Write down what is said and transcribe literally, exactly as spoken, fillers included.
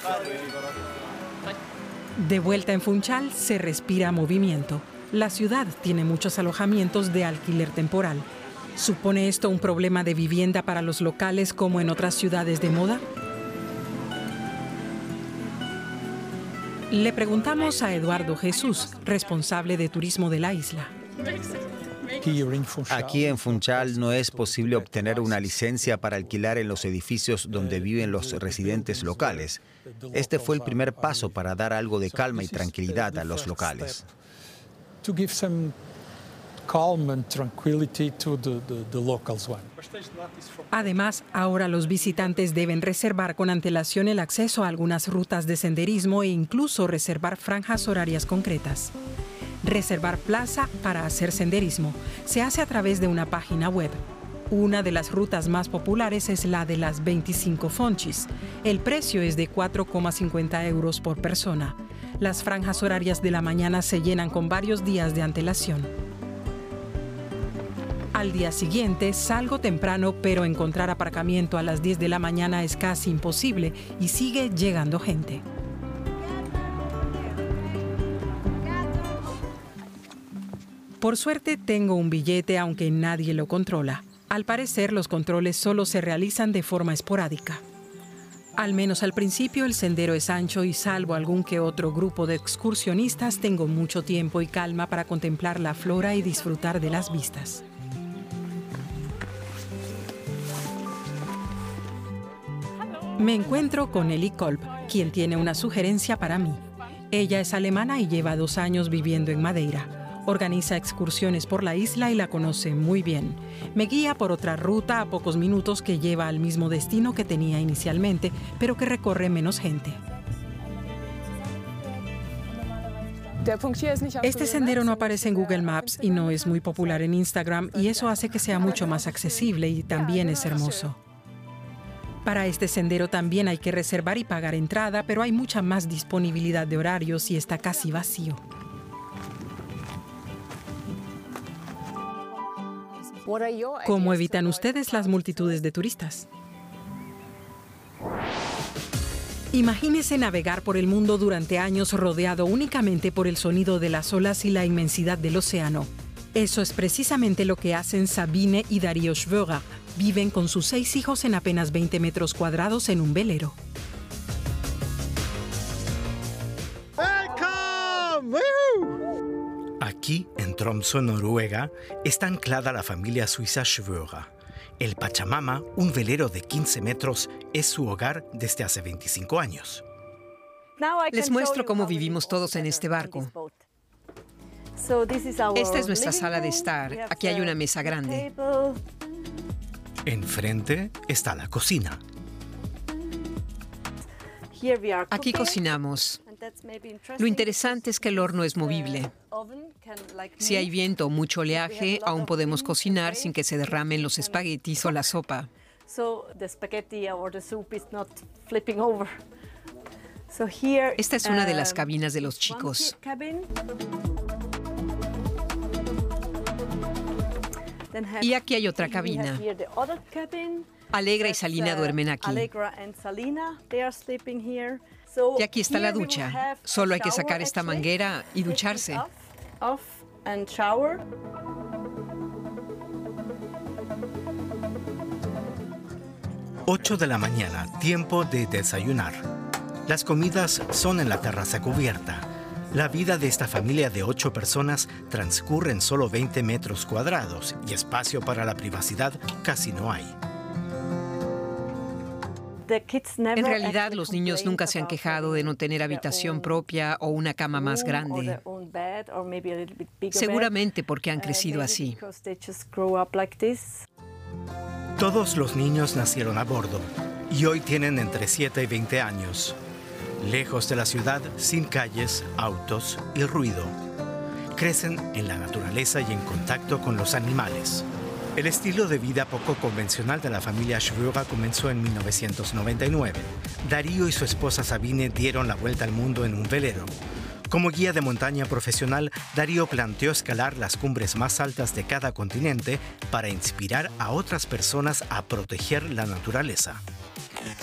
De vuelta en Funchal, se respira movimiento. La ciudad tiene muchos alojamientos de alquiler temporal. ¿Supone esto un problema de vivienda para los locales como en otras ciudades de moda? Le preguntamos a Eduardo Jesús, responsable de turismo de la isla. Aquí en Funchal no es posible obtener una licencia para alquilar en los edificios donde viven los residentes locales. Este fue el primer paso para dar algo de calma y tranquilidad a los locales. Además, ahora los visitantes deben reservar con antelación el acceso a algunas rutas de senderismo e incluso reservar franjas horarias concretas. Reservar plaza para hacer senderismo se hace a través de una página web. Una de las rutas más populares es la de las veinticinco Fonchis. El precio es de cuatro coma cincuenta euros por persona. Las franjas horarias de la mañana se llenan con varios días de antelación. Al día siguiente salgo temprano, pero encontrar aparcamiento a las diez de la mañana es casi imposible y sigue llegando gente. Por suerte tengo un billete, aunque nadie lo controla. Al parecer, los controles solo se realizan de forma esporádica. Al menos al principio el sendero es ancho y salvo algún que otro grupo de excursionistas, tengo mucho tiempo y calma para contemplar la flora y disfrutar de las vistas. Me encuentro con Eli Kolb, quien tiene una sugerencia para mí. Ella es alemana y lleva dos años viviendo en Madeira. Organiza excursiones por la isla y la conoce muy bien. Me guía por otra ruta a pocos minutos que lleva al mismo destino que tenía inicialmente, pero que recorre menos gente. Este sendero no aparece en Google Maps y no es muy popular en Instagram, y eso hace que sea mucho más accesible y también es hermoso. Para este sendero también hay que reservar y pagar entrada, pero hay mucha más disponibilidad de horarios y está casi vacío. ¿Cómo evitan ustedes las multitudes de turistas? Imagínese navegar por el mundo durante años rodeado únicamente por el sonido de las olas y la inmensidad del océano. Eso es precisamente lo que hacen Sabine y Darío Schwöger. Viven con sus seis hijos en apenas veinte metros cuadrados en un velero. Aquí, en Tromsø, Noruega, está anclada la familia suiza Schwöger. El Pachamama, un velero de quince metros, es su hogar desde hace veinticinco años. Les muestro cómo vivimos todos en este barco. Esta es nuestra sala de estar. Aquí hay una mesa grande. Enfrente está la cocina. Aquí cocinamos. Lo interesante es que el horno es movible. Si hay viento o mucho oleaje, aún podemos cocinar sin que se derramen los espaguetis o la sopa. Esta es una de las cabinas de los chicos. Y aquí hay otra cabina. Alegra y Salina duermen aquí. Y aquí está la ducha. Solo hay que sacar esta manguera y ducharse. ocho de la mañana, tiempo de desayunar. Las comidas son en la terraza cubierta. La vida de esta familia de ocho personas transcurre en solo veinte metros cuadrados y espacio para la privacidad casi no hay. En realidad, los niños nunca se han quejado de no tener habitación propia o una cama más grande. Seguramente porque han crecido así. Todos los niños nacieron a bordo y hoy tienen entre siete y veinte años. Lejos de la ciudad, sin calles, autos y ruido. Crecen en la naturaleza y en contacto con los animales. El estilo de vida poco convencional de la familia Schwöger comenzó en mil novecientos noventa y nueve. Darío y su esposa Sabine dieron la vuelta al mundo en un velero. Como guía de montaña profesional, Darío planteó escalar las cumbres más altas de cada continente para inspirar a otras personas a proteger la naturaleza.